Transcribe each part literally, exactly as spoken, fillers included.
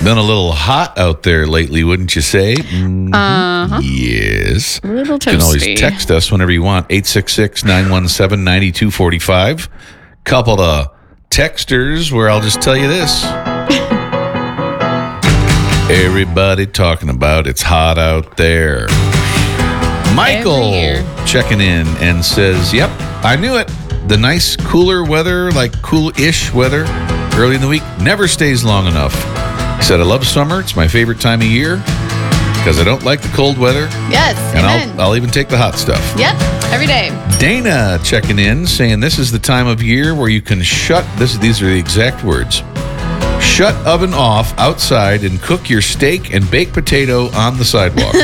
Been a little hot out there lately, wouldn't you say? Mm-hmm. Uh-huh. Yes. A little toasty. You can always text us whenever you want. eight six six, nine one seven, nine two four five. Couple of texters where I'll just tell you this. Everybody talking about it's hot out there. Michael checking in and says, yep, I knew it. The nice cooler weather, like cool-ish weather early in the week, never stays long enough. He said, I love summer. It's my favorite time of year because I don't like the cold weather. Yes, And amen. I'll, I'll even take the hot stuff. Yep, every day. Dana checking in, saying this is the time of year where you can shut, this. these are the exact words, shut oven off outside and cook your steak and baked potato on the sidewalk.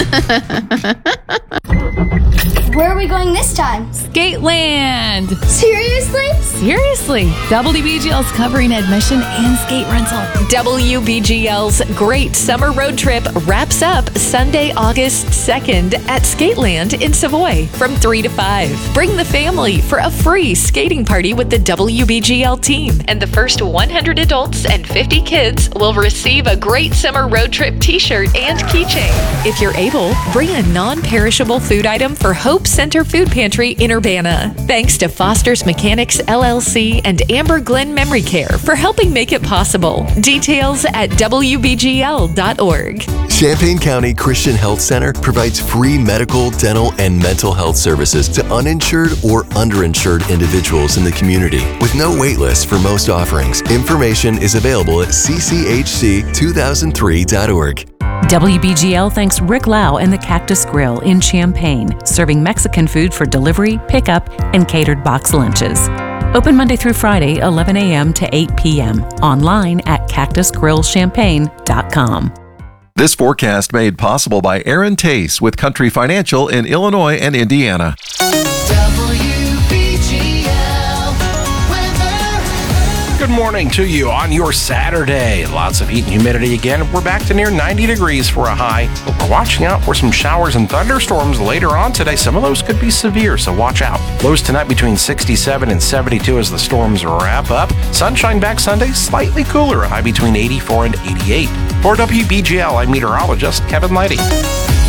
Where are we going this time? Skateland! Seriously? Seriously, W B G L's covering admission and skate rental. W B G L's Great Summer Road Trip wraps up Sunday, August second at Skateland in Savoy from three to five. Bring the family for a free skating party with the W B G L team. And the first one hundred adults and fifty kids will receive a Great Summer Road Trip t-shirt and keychain. If you're able, bring a non-perishable food item for Hope Center Food Pantry in Urbana. Thanks to Foster's Mechanics L L C and Amber Glen Memory Care for helping make it possible. Details at W B G L dot org. Champaign County Christian Health Center provides free medical, dental, and mental health services to uninsured or underinsured individuals in the community with no wait list for most offerings. Information is available at c c h c two thousand three dot org. W B G L thanks Rick Lau and the Cactus Grill in Champaign, serving Mexican food for delivery, pickup, and catered box lunches. Open Monday through Friday, eleven a.m. to eight p.m. Online at cactus grill champaign dot com. This forecast made possible by Aaron Tace with Country Financial in Illinois and Indiana. Good morning to you on your Saturday. Lots of heat and humidity again. We're back to near ninety degrees for a high, but we're watching out for some showers and thunderstorms later on today. Some of those could be severe, so watch out. Lows tonight between sixty-seven and seventy-two as the storms wrap up. Sunshine back Sunday, slightly cooler, a high between eighty-four and eighty-eight. For W B G L, I'm meteorologist Kevin Lighty.